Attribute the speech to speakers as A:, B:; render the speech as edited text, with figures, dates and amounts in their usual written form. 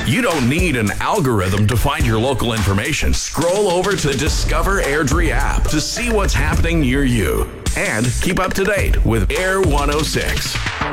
A: You don't need an algorithm to find your local information. Scroll over to the Discover Airdrie app to see what's happening near you. And keep up to date with Air 106.